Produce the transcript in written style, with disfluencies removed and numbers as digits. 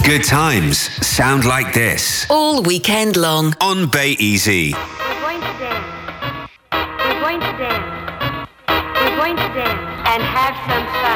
Good times sound like this. All weekend long. On Bay Easy. We're going to dance. We're going to dance. We're going to dance and have some fun.